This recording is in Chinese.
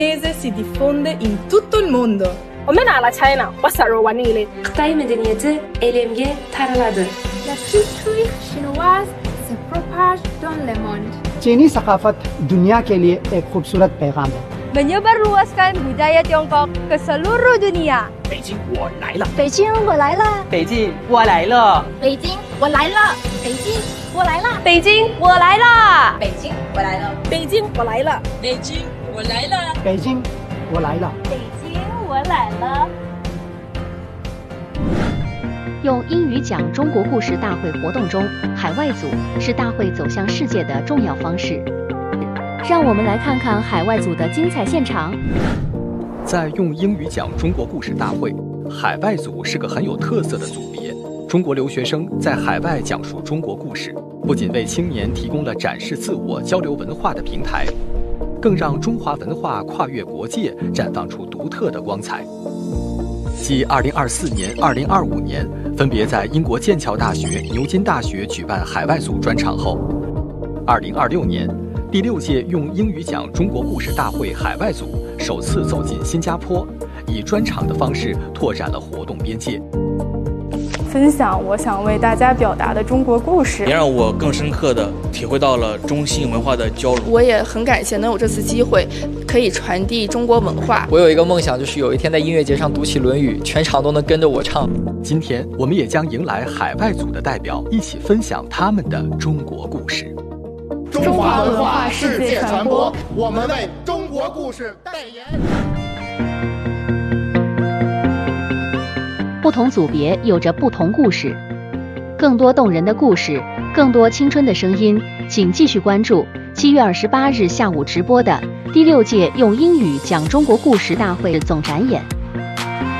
Si diffonde in tutto il mondo. ومن على China وصاروانيلي. Xitay medeniyeti elimge taraladı. La culture chinoise se propage dans le monde. चीनी सकाफत दुनिया के लिए एक खूबसूरत पैगाम है. Menyebarluaskan budaya Tiongkok ke seluruh dunia. 北京我来了， 北京我来了， 北京我来了， 北京我来了，北京我来了， 北京我来了， 北京我来了， 北京我来了， 北京我来了， 北京我来了， 北京我来了。 用英语讲中国故事大会活动中，海外组是大会走向世界的重要方式。让我们来看看海外组的精彩现场。 在用英语讲中国故事大会，海外组是个很有特色的组别。中国留学生在海外讲述中国故事，不仅为青年提供了展示自我、交流文化的平台，更让中华文化跨越国界，绽放出独特的光彩。继2024年、2025年分别在英国剑桥大学、牛津大学举办海外组专场后，2026年第6届用英语讲中国故事大会海外组首次走进新加坡，以专场的方式拓展了活动边界， 分享我想为大家表达的中国故事， 也让我更深刻地体会到了中西文化的交融。 我也很感谢能有这次机会，可以传递中国文化。 我有一个梦想，就是有一天在音乐节上读起《论语》，全场都能跟着我唱。 今天我们也将迎来海外组的代表，一起分享他们的中国故事。 中华文化世界传播，我们为中国故事代言。 不同组别有着不同故事，更多动人的故事，更多青春的声音，请继续关注7月28日下午直播的第6届用英语讲中国故事大会总展演。